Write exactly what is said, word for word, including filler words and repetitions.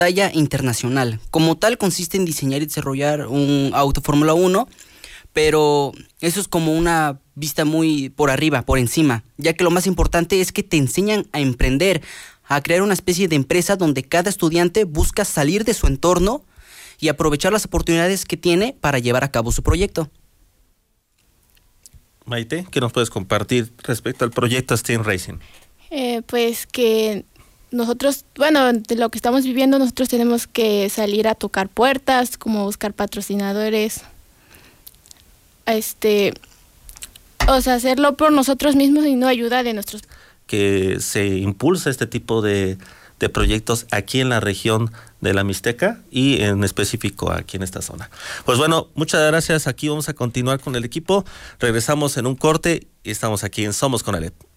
talla internacional. Como tal, consiste en diseñar y desarrollar un auto Fórmula uno, pero eso es como una vista muy por arriba, por encima, ya que lo más importante es que te enseñan a emprender, a crear una especie de empresa donde cada estudiante busca salir de su entorno y aprovechar las oportunidades que tiene para llevar a cabo su proyecto. Maite, ¿qué nos puedes compartir respecto al proyecto STEAM Racing? Eh, pues que nosotros, bueno, de lo que estamos viviendo, nosotros tenemos que salir a tocar puertas, como buscar patrocinadores, este, o sea, hacerlo por nosotros mismos y no ayuda de nuestros. Que se impulsa este tipo de, de proyectos aquí en la región de la Mixteca y en específico aquí en esta zona. Pues bueno, muchas gracias. Aquí vamos a continuar con el equipo. Regresamos en un corte y estamos aquí en Somos Conalep.